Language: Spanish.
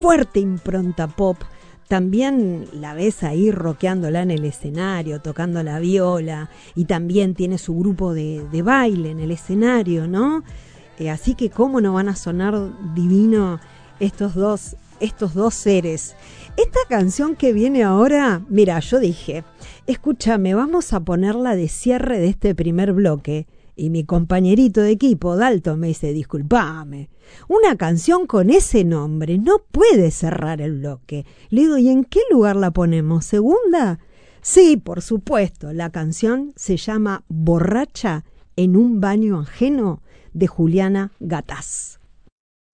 fuerte impronta pop. También la ves ahí rockeándola en el escenario, tocando la viola, y también tiene su grupo de baile en el escenario, ¿no? Así que cómo no van a sonar divino estos dos seres. Esta canción que viene ahora, mira, yo dije, escúchame, vamos a ponerla de cierre de este primer bloque. Y mi compañerito de equipo, Dalton, me dice, disculpame, una canción con ese nombre no puede cerrar el bloque. Le digo, ¿y en qué lugar la ponemos? ¿Segunda? Sí, por supuesto, la canción se llama Borracha en un baño ajeno, de Juliana Gataz.